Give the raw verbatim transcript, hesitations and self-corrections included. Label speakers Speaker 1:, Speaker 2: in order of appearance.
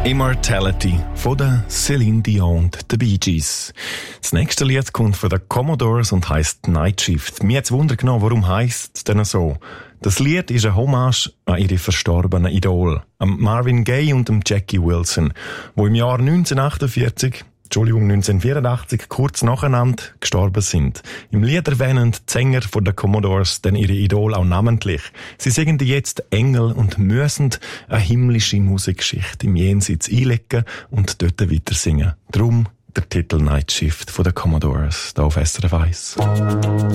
Speaker 1: Immortality von der Celine Dion und den Bee Gees. Das nächste Lied kommt von den Commodores und heisst Night Shift. Mir hat's Wunder genommen, warum heisst es denn so? Das Lied ist ein Hommage an ihre verstorbenen Idole, am Marvin Gaye und dem Jackie Wilson, wo im Jahr neunzehnhundertachtundvierzig Entschuldigung, neunzehnhundertvierundachtzig, kurz nacheinander gestorben sind. Im Lied erwähnen die Sänger von den Commodores dann ihre Idole auch namentlich. Sie singen jetzt Engel und müssen eine himmlische Musikgeschichte im Jenseits einlegen und dort weiter singen. Drum der Titel Night Shift von den Commodores, da auf S R F eins.